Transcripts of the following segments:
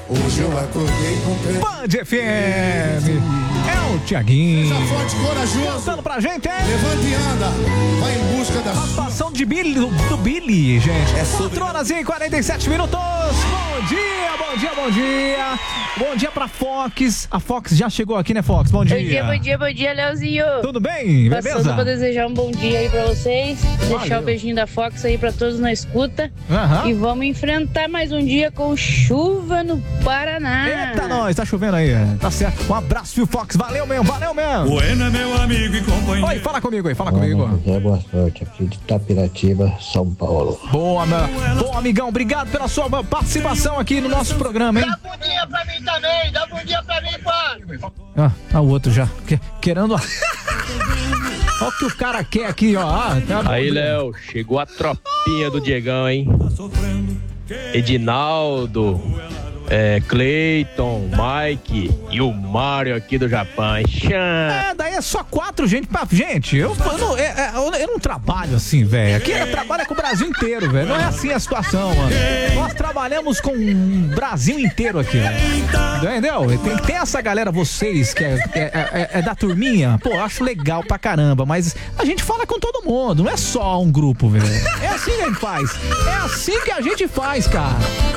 Hoje eu acordei com Band FM. É o Thiaguinho. Seja forte, corajoso. Cantando pra gente, hein? Levanta e anda. Vai em busca da Participação de Billy, do Billy, gente. É sobre... 4 horas e 47 minutos. Bom dia, bom dia, bom dia. Bom dia pra Fox. A Fox já chegou aqui, né, Fox? Bom dia. Bom dia, Leozinho. Tudo bem? Passando Beleza? pra desejar um bom dia aí pra vocês. Valeu. Deixar o beijinho da Fox aí pra todos na escuta. Aham. E vamos enfrentar mais um dia com chuva no Paraná. Eita, nós, tá chovendo aí. Tá certo. Um abraço, Phil Fox. Valeu mesmo, valeu mesmo. Buena, meu amigo e companheiro. Oi, fala comigo aí, fala comigo. Boa sorte aqui de Itapiratiba, São Paulo. Boa, bom, amigão. Obrigado pela sua participação aqui no nosso programa, hein? Dá bom dia pra mim também, dá bom dia pra mim, pai. Ah, o outro já. Querendo. Olha o que o cara quer aqui, ó. Aí, Léo, chegou a tropinha do Diegão, hein? Edinaldo, Cleiton, Mike e o Mário aqui do Japão. Daí é só 4 gente. Gente, eu não trabalho assim, velho. Aqui eu trabalho com o Brasil inteiro, velho. Não é assim a situação, mano. Nós trabalhamos com o Brasil inteiro aqui, velho. Entendeu? Tem essa galera, vocês, que é da turminha. Pô, eu acho legal pra caramba, mas a gente fala com todo mundo, não é só um grupo, velho. É assim que a gente faz. É assim que a gente faz, cara.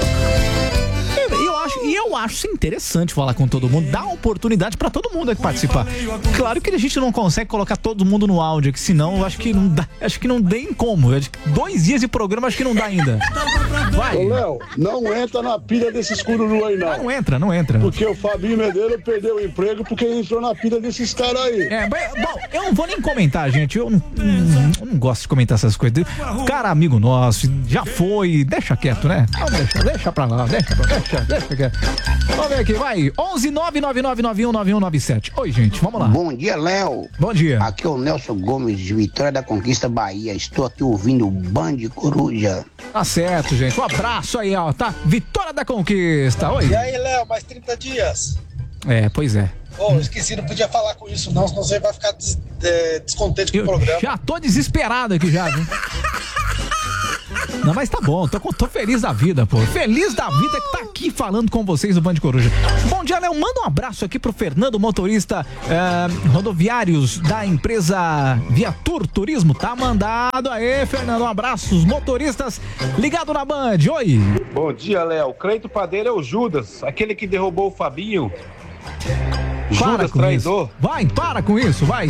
Eu acho isso interessante falar com todo mundo, dar oportunidade pra todo mundo aqui participar. Claro que a gente não consegue colocar todo mundo no áudio, que senão eu acho que não dá, acho que não tem como. 2 dias de programa acho que não dá ainda. Vai. Ô, Léo, não entra na pilha desses cururu aí, não. Não entra. Porque o Fabinho Medeiros perdeu o emprego porque entrou na pilha desses caras aí. Bom, eu não vou nem comentar, gente. Eu não gosto de comentar essas coisas. Cara, amigo nosso, já foi. Deixa quieto, né? Deixa pra lá, deixa quieto. Vamos ver aqui, vai. 11999919197. Oi, gente, vamos lá. Bom dia, Léo. Bom dia. Aqui é o Nelson Gomes, de Vitória da Conquista, Bahia. Estou aqui ouvindo o Band Coruja. Tá certo, gente. Um abraço aí, ó, tá? Vitória da Conquista. Oi. E aí, Léo, mais 30 dias. Pois é. Esqueci, não podia falar com isso não, senão você vai ficar descontente com o programa. Já tô desesperado aqui já, viu? Não, mas tá bom, tô feliz da vida, pô. Feliz da vida que tá aqui falando com vocês do Band Coruja. Bom dia, Léo. Manda um abraço aqui pro Fernando, motorista rodoviários da empresa Viatur Turismo. Tá mandado aí, Fernando. Um abraço, os motoristas ligado na Band. Oi. Bom dia, Léo. O Cleito Padeiro é o Judas, aquele que derrubou o Fabinho. Judas, traidor. Vai, para com isso, vai.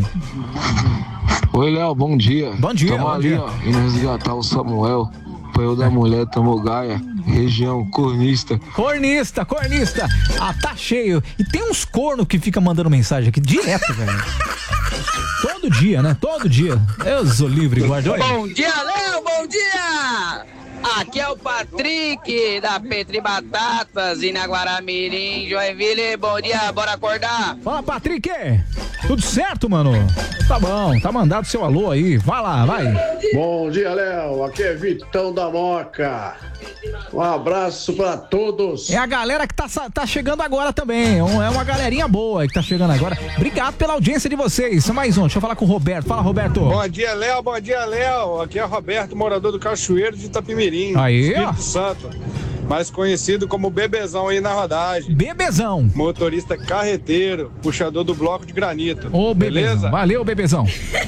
Oi, Léo, bom dia. Bom dia, Tamo bom ali, dia. ó, indo resgatar o Samuel, apanhou da mulher, Tamogaia, região cornista. Cornista. Tá cheio. E tem uns cornos que ficam mandando mensagem aqui direto, velho. Todo dia, né? Todo dia. Eu sou livre, guarda. Bom dia, Léo, bom dia! Aqui é o Patrick, da Petri Batatas, em Guaramirim, Joinville. Bom dia, bora acordar? Fala, Patrick! Tudo certo, mano? Tá bom, tá mandado seu alô aí. Vai lá, vai. Bom dia, Léo. Aqui é Vitão da Moca. Um abraço pra todos. É a galera que tá chegando agora também. É uma galerinha boa que tá chegando agora. Obrigado pela audiência de vocês. Mais um, deixa eu falar com o Roberto. Fala, Roberto. Bom dia, Léo. Bom dia, Léo. Aqui é Roberto, morador do Cachoeiro de Itapimirim. Aí, ó. Espírito Santo. Mais conhecido como Bebezão aí na rodagem. Bebezão. Motorista carreteiro, puxador do bloco de granito. Ô, beleza? Bebezão. Valeu, Bebezão.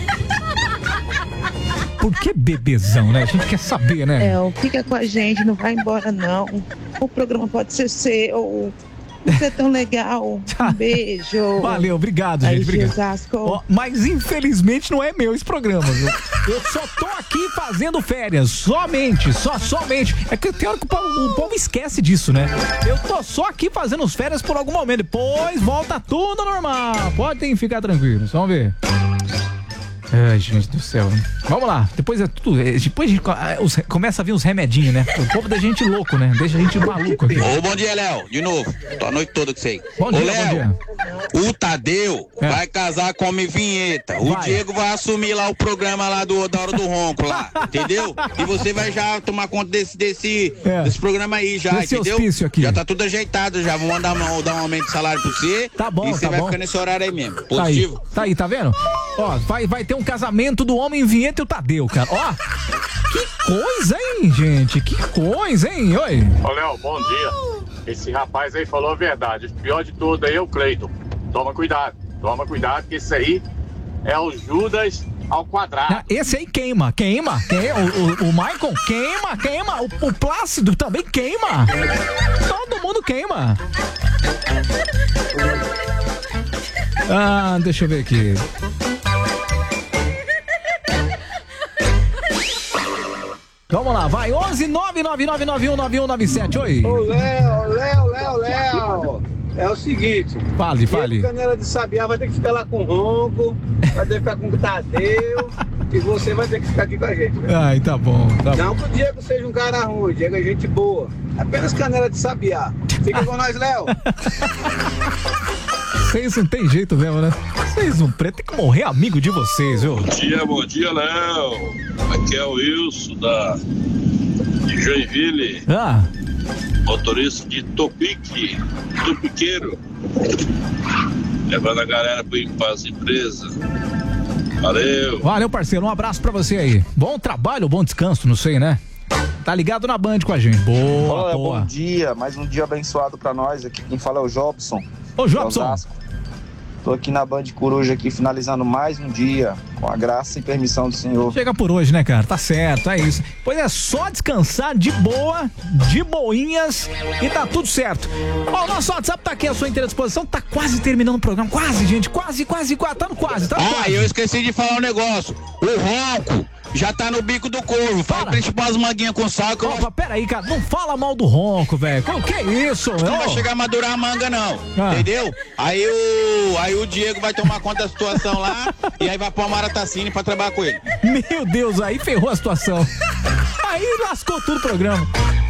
Por que Bebezão, né? A gente quer saber, né? Fica com a gente, não vai embora não. O programa pode ser seu. Você é tão legal. Um beijo. Valeu, obrigado, gente. Obrigado. Mas infelizmente não é meu esse programa, viu? Eu só tô aqui fazendo férias. Somente. É que tem hora que o povo esquece disso, né? Eu tô só aqui fazendo as férias por algum momento. Depois volta tudo normal. Podem ficar tranquilos. Vamos ver. Ai, gente do céu. Vamos lá. Depois a gente começa a vir uns remedinhos, né? O povo da gente louco, né? Deixa a gente maluco aqui. Ô, bom dia, Léo. De novo. Tô a noite toda com você. Bom dia, Léo. Bom dia. O Tadeu vai casar com Homem Vinheta. O Diego vai assumir lá o programa lá da Hora do Ronco lá. Entendeu? E você vai já tomar conta desse programa aí já, esse entendeu? Aqui. Já tá tudo ajeitado já. Vamos dar um aumento de salário pra você. Tá bom, e você vai ficar nesse horário aí mesmo. Positivo. Tá aí, tá vendo? Ó, vai ter um casamento do Homem Vinheta e o Tadeu, cara. Ó, que coisa, hein, gente? Que coisa, hein? Oi. Ô, Léo, bom dia. Esse rapaz aí falou a verdade. O pior de tudo aí é o Cleiton. Toma cuidado, que esse aí é o Judas ao quadrado. Esse aí queima. O Michael queima. O Plácido também queima. Todo mundo queima. Deixa eu ver aqui. Vamos lá, vai, 11-999919197, oi. Ô, Léo, é o seguinte. Fale. Canela de Sabiá vai ter que ficar lá com o Ronco, vai ter que ficar com o Tadeu, e você vai ter que ficar aqui com a gente. Né? Ai, tá bom. Não que o Diego seja um cara ruim, o Diego é gente boa. Apenas Canela de Sabiá. Fica com nós, Léo. Vocês não tem jeito mesmo, né? Vocês não tem que morrer amigo de vocês, viu? Bom dia, Léo. Aqui é o Wilson de Joinville. Motorista de Topiqueiro. Levando a galera para as empresas. Valeu, parceiro. Um abraço pra você aí. Bom trabalho, bom descanso, não sei, né? Tá ligado na Band com a gente. Boa. Bom dia, mais um dia abençoado pra nós. Aqui quem fala é o Jobson. Ô, Jobson. Tô aqui na Band Coruja, aqui finalizando mais um dia, com a graça e permissão do Senhor. Chega por hoje, né, cara? Tá certo, é isso. Pois é, só descansar de boa, de boinhas e tá tudo certo. Ó, o nosso WhatsApp tá aqui à sua inteira disposição, tá quase terminando o programa. Quase, gente, quase, tá no quase. Eu esqueci de falar um negócio. O Ronco já tá no bico do corvo. Fala pra ele chupar as manguinhas com saco. Opa, peraí, cara, não fala mal do Ronco, velho. O que é isso? Não vai chegar a madurar a manga, não. Entendeu? Aí o Diego vai tomar conta da situação lá e aí vai pôr a Maratacine pra trabalhar com ele. Meu Deus, aí ferrou a situação. Aí lascou tudo o programa.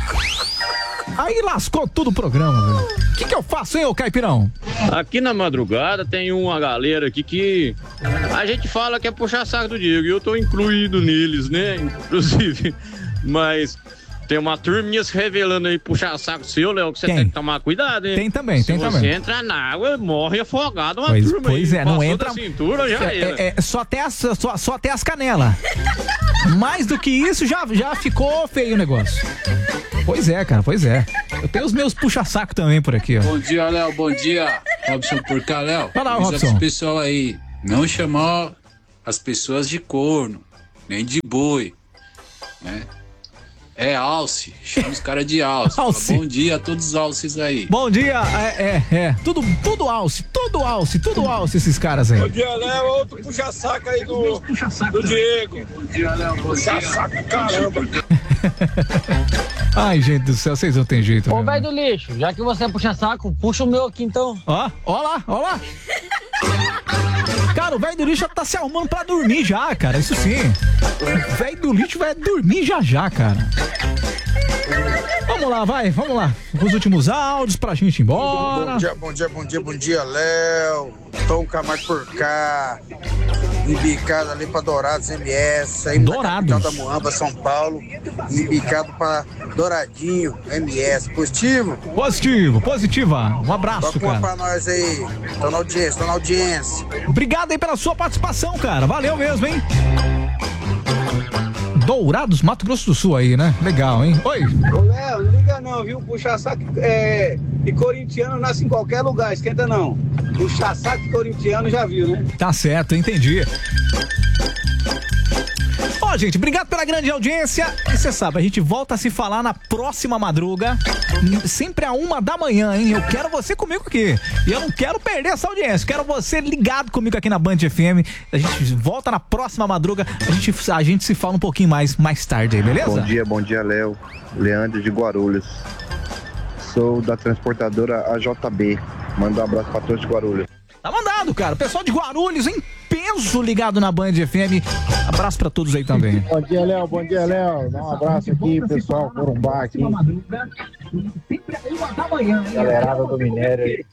velho. O que eu faço, hein, ô Caipirão? Aqui na madrugada tem uma galera aqui que a gente fala que é puxar saco do Diego, e eu tô incluído neles, né, inclusive, mas tem uma turminha se revelando aí, puxar saco seu, Léo, que você tem que tomar cuidado, hein? Tem também. Se você entrar na água, morre afogado turma pois aí. É, não entra... da cintura, já era. Só até as canelas. Mais do que isso, já ficou feio o negócio. Pois é, cara, Eu tenho os meus puxa-saco também por aqui, ó. Bom dia, Léo, bom dia. Robson por cá, Léo. Fala, Robson. Esse pessoal aí, não chamar as pessoas de corno, nem de boi, né? É alce, chama os caras de alce. Alce. Bom dia a todos os alces aí. Bom dia, tudo alce esses caras aí. Bom dia, Léo, outro puxa-saco aí do Diego. Bom dia, Léo, puxa-saco, caramba. Ai, gente do céu, vocês não tem jeito. Ô, velho do lixo, já que você puxa saco, puxa o meu aqui então. Ó lá. Cara, o velho do lixo já tá se arrumando pra dormir já, cara, isso sim. O velho do lixo vai dormir já, cara. Vamos lá. Os últimos áudios pra gente ir embora. Bom dia, Léo. Tom Camargo por cá. Embicado ali pra Dourados, MS. Aí Dourados. Da Moamba, São Paulo. Embicado pra Douradinho, MS. Positivo? Positiva. Um abraço, cara. Pra nós aí. Tô na audiência. Obrigado aí pela sua participação, cara. Valeu mesmo, hein? Dourados, Mato Grosso do Sul aí, né? Legal, hein? Oi. Ô, Léo, não liga não, viu? Puxa-saco e corintiano nasce em qualquer lugar, esquenta não. Puxa-saco e corintiano já viu, né? Tá certo, entendi. Ó, gente, obrigado pela grande audiência. E você sabe, a gente volta a se falar na próxima madruga, sempre à 1 da manhã, hein? Eu quero você comigo aqui. E eu não quero perder essa audiência. Quero você ligado comigo aqui na Band FM. A gente volta na próxima madruga. A gente se fala um pouquinho mais tarde aí, beleza? Bom dia, Léo. Leandro de Guarulhos. Sou da transportadora AJB. Manda um abraço pra todos de Guarulhos. Tá mandado, cara. Pessoal de Guarulhos, em peso ligado na Band FM. Abraço pra todos aí também. Bom dia, Léo. Dá um abraço aqui, pessoal, Corumbá aqui. Galerada do Minério aí.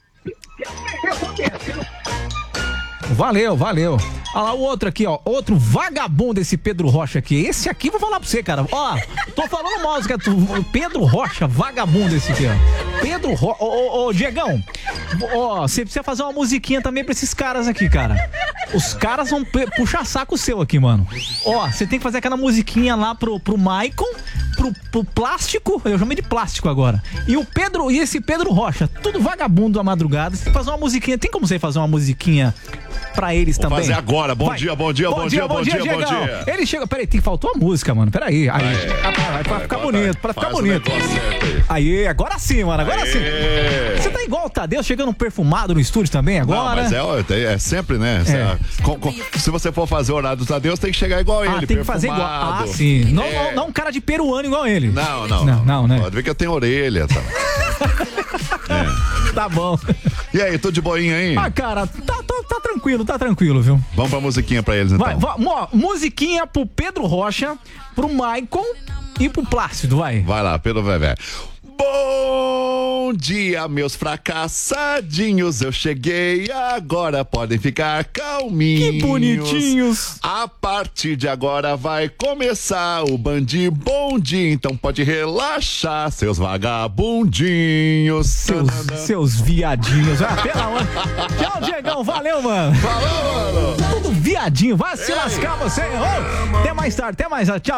Valeu. Olha lá o outro aqui, ó. Outro vagabundo esse Pedro Rocha aqui. Esse aqui, vou falar pra você, cara. Ó, tô falando música. Pedro Rocha, vagabundo esse aqui, ó. Pedro Rocha. Ô, Diegão. Ó, você precisa fazer uma musiquinha também pra esses caras aqui, cara. Os caras vão puxar saco seu aqui, mano. Ó, você tem que fazer aquela musiquinha lá pro Maicon, pro Plástico, eu chamei de Plástico agora. E esse Pedro Rocha, tudo vagabundo à madrugada. Você tem que fazer uma musiquinha. Tem como você fazer uma musiquinha pra eles também? Vou fazer agora. Bom dia. Ele chega. Peraí, faltou a música, mano. Peraí. Pra ficar bonito. Aí, agora sim, mano. Agora sim. Você tá igual o Tadeu, chegando perfumado no estúdio também agora. Não, mas é sempre, né? Se você for fazer o horário do Tadeu, você tem que chegar igual ele. Tem que fazer igual. Sim. Não um cara de peruano igual ele. Não, né? Pode ver que eu tenho orelha, tá? Tá bom. E aí, tudo de boinha aí? Cara, tá tranquilo, viu? Vamos pra musiquinha pra eles, então. Musiquinha pro Pedro Rocha, pro Maicon e pro Plácido, vai. Vai lá, Pedro Vevé. Bom dia, meus fracassadinhos, eu cheguei, agora podem ficar calminhos. Que bonitinhos. A partir de agora vai começar o Bandi Bom Dia, então pode relaxar, seus vagabundinhos. Seus viadinhos. Pelo amor. Tchau, Diegão, valeu, mano. Falou, mano. Tudo viadinho, vai se lascar você. Até mais tarde, tchau.